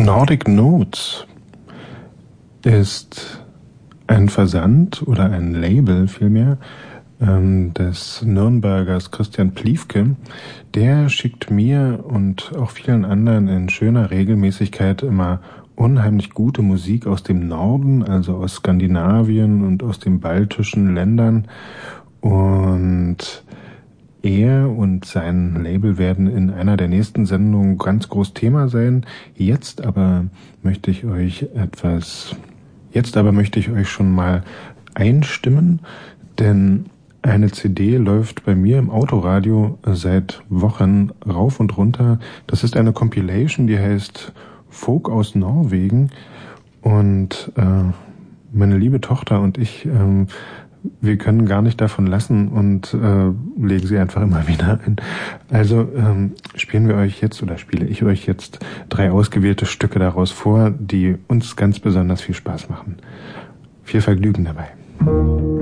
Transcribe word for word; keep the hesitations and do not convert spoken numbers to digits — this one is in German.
Nordic Notes ist ein Versand oder ein Label vielmehr ähm, des Nürnbergers Christian Pliefke. Der schickt mir und auch vielen anderen in schöner Regelmäßigkeit immer unheimlich gute Musik aus dem Norden, also aus Skandinavien und aus den baltischen Ländern. Und er und sein Label werden in einer der nächsten Sendungen ganz groß Thema sein. Jetzt aber möchte ich euch etwas, jetzt aber möchte ich euch schon mal einstimmen, denn eine C D läuft bei mir im Autoradio seit Wochen rauf und runter. Das ist eine Compilation, die heißt Folk aus Norwegen, und äh, meine liebe Tochter und ich, äh, wir können gar nicht davon lassen und äh, legen sie einfach immer wieder ein. Also ähm, spielen wir euch jetzt oder spiele ich euch jetzt drei ausgewählte Stücke daraus vor, die uns ganz besonders viel Spaß machen. Viel Vergnügen dabei.